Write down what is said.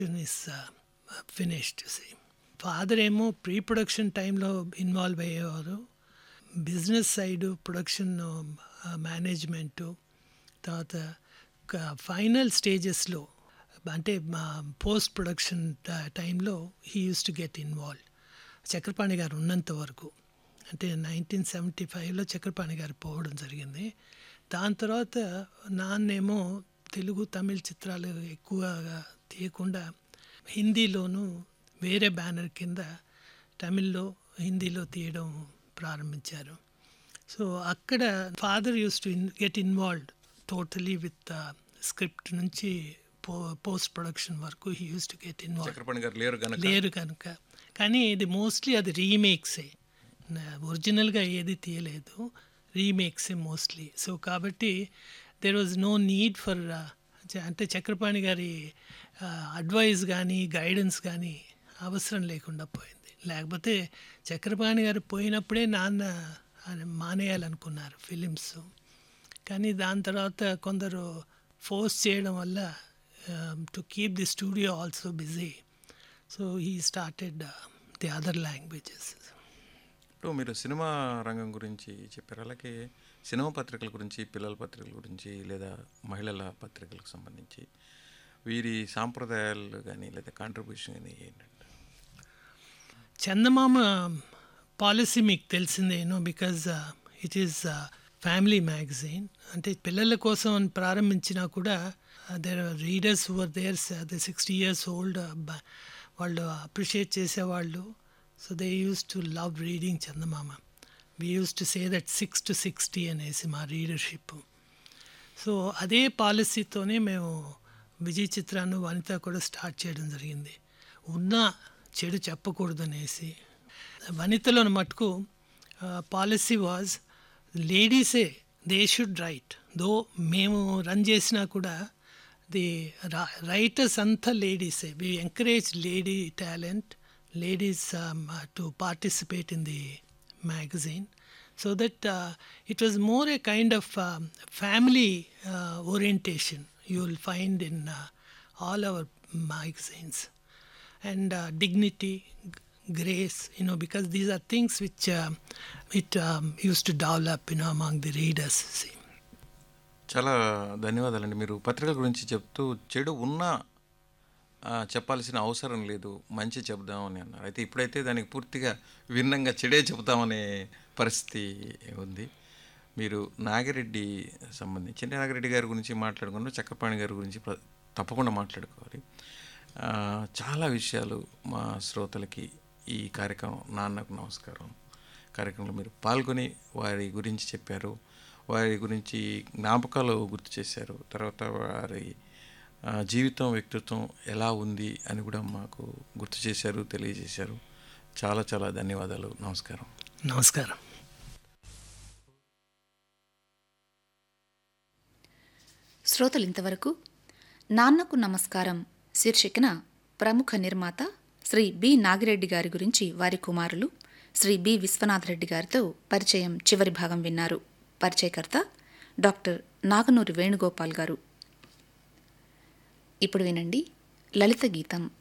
Is finished. Father ఏమో pre production టైంలో involve అయ్యేవారు. బిజినెస్ సైడు, ప్రొడక్షన్ మేనేజ్మెంటు, తర్వాత ఫైనల్ స్టేజెస్లో అంటే పోస్ట్ ప్రొడక్షన్ టైంలో he use to get involve. Chakrapani గారు ఉన్నంత వరకు, అంటే 1975లో చక్రపాణి గారు పోవడం జరిగింది. దాని తర్వాత నాన్నేమో తెలుగు తమిళ చిత్రాలు ఎక్కువగా తీయకుండా హిందీలోనూ వేరే బ్యానర్ కింద తమిళ్లో హిందీలో తీయడం ప్రారంభించారు. సో అక్కడ father use to get involved totally with script నుంచి పోస్ట్ ప్రొడక్షన్ వరకు he use to get involve. Chakrapani గారు లేరు కనుక. కానీ ఇది మోస్ట్లీ అది రీమేక్సే, ఒరిజినల్గా ఏది తీయలేదు, రీమేక్సే మోస్ట్లీ. సో కాబట్టి there was no need for అంటే చక్రపాణి గారి అడ్వైస్ కానీ గైడెన్స్ కానీ అవసరం లేకుండా పోయింది. లేకపోతే చక్రపాణి గారు పోయినప్పుడే నాన్న మానేయాలనుకున్నారు ఫిలిమ్స్. కానీ దాని తర్వాత కొందరు ఫోర్స్ చేయడం వల్ల to keep the studio also busy, so he started the other languages. ఇప్పుడు మీరు సినిమా రంగం గురించి చెప్పారు, అలాగే సినిమా పత్రికల గురించి, పిల్లల పత్రికల గురించి, లేదా మహిళల పత్రికలకు సంబంధించి వీరి సాంప్రదాయాలు కానీ లేదా కాంట్రిబ్యూషన్ కానీ ఏంటంటే? చందమామ పాలసీ మీకు తెలిసిందేనో, because it is family magazine. అంటే పిల్లల కోసం అని ప్రారంభించినా కూడా there are readers who are there, they 60 years old, వాళ్ళు అప్రిషియేట్ చేసేవాళ్ళు. So they use to love reading Chandamama. We use to say that 6 to 60 అనేసి మా రీడర్షిప్. సో అదే పాలసీతోనే మేము విజయ్ చిత్రాన్ని, వనిత కూడా స్టార్ట్ చేయడం జరిగింది. ఉన్న చెడు చెప్పకూడదు అనేసి. వనితలో మటుకు policy was లేడీసే they should write. దో మేము రన్ చేసినా కూడా ది రైటర్స్ అంతా లేడీసే. వి encourage lady talent, ladies to participate in the magazine, so that it was more a kind of family orientation you will find in all our magazines. And dignity, grace, because these are things which it used to develop among the readers. See. చాలా ధన్యవాదాలండి. మీరు పత్రికల గురించి చెప్తూ చెడు ఉన్నా చెప్పాల్సిన అవసరం లేదు, మంచి చెప్దామని అన్నారు. అయితే ఇప్పుడైతే దానికి పూర్తిగా భిన్నంగా చెడే చెబుతామనే పరిస్థితి ఉంది. మీరు నాగిరెడ్డి సంబంధించి, నాగిరెడ్డి గారి గురించి మాట్లాడుకున్న, చక్రపాణి గారి గురించి తప్పకుండా మాట్లాడుకోవాలి. చాలా విషయాలు మా శ్రోతలకి ఈ కార్యక్రమం నాన్నకు నమస్కారం కార్యక్రమంలో మీరు పాల్గొని వారి గురించి చెప్పారు, వారి గురించి జ్ఞాపకాలు గుర్తు చేశారు, తర్వాత వారి జీవితం, వ్యక్తిత్వం ఎలా ఉంది అని కూడా మాకు గుర్తు చేశారు, తెలియజేశారు. చాలా చాలా ధన్యవాదాలు. నమస్కారం. నమస్కారం. శ్రోతలు ఇంతవరకు నాన్నకు నమస్కారం శీర్షికన ప్రముఖ నిర్మాత శ్రీ బి నాగిరెడ్డి గారి గురించి వారి కుమారులు శ్రీ బి విశ్వనాథ్ రెడ్డి గారితో పరిచయం చివరి భాగం విన్నారు. పరిచయకర్త డాక్టర్ నాగనూరి వేణుగోపాల్ గారు. ఇప్పుడు వినండి లలిత గీతం.